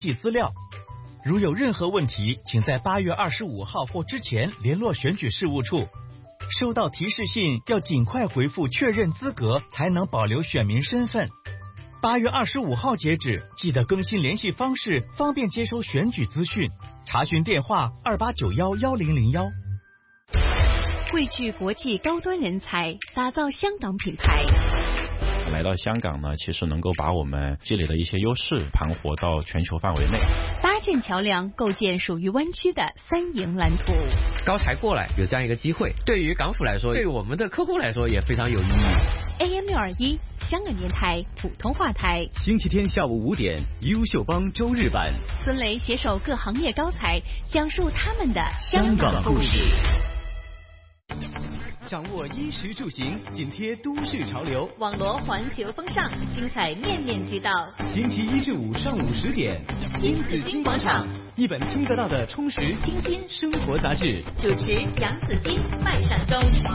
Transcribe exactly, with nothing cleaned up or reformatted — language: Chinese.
细资料。如有任何问题，请在八月二十五号或之前联络选举事务处。收到提示信要尽快回复确认资格，才能保留选民身份。八月二十五号截止，记得更新联系方式，方便接收选举资讯。查询电话二八九幺幺零零幺。 汇聚国际高端人才，打造香港品牌。 来到香港呢，其实能够把我们积累的一些优势盘活到全球范围内， 搭建桥梁，构建属于湾区的三赢蓝图。 高才过来有这样一个机会，对于港府来说，对于我们的客户来说也非常有意义。 A M 六二一香港电台普通话台， 星期天下午五点，优秀帮周日版， 孙雷携手各行业高才，讲述他们的香港故事。 掌握衣食住行，紧贴都市潮流， 网罗环球风尚，精彩面面俱到。 星期一至五上午十点，新紫金广场，一本听得到的充实清新生活杂志。 主持杨紫金、麦尚中。